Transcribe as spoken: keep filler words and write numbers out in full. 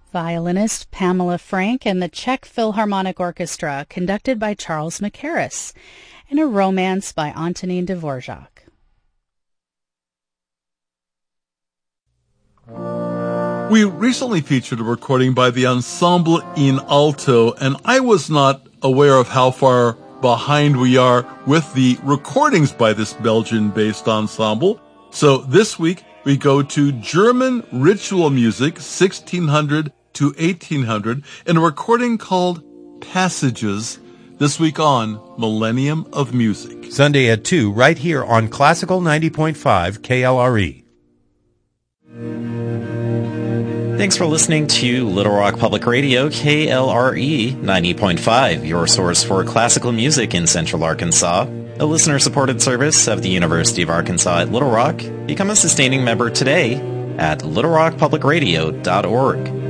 Violinist Pamela Frank and the Czech Philharmonic Orchestra, conducted by Charles Mackerras, and a romance by Antonin Dvorak. We recently featured a recording by the Ensemble in Alto, and I was not aware of how far behind we are with the recordings by this Belgian-based ensemble. So this week we go to German ritual music, sixteen hundred to eighteen hundred, in a recording called Passages, this week on Millennium of Music. Sunday at two, right here on Classical ninety point five K L R E. Thanks for listening to Little Rock Public Radio, K L R E ninety point five, your source for classical music in Central Arkansas, a listener-supported service of the University of Arkansas at Little Rock. Become a sustaining member today at little rock public radio dot org.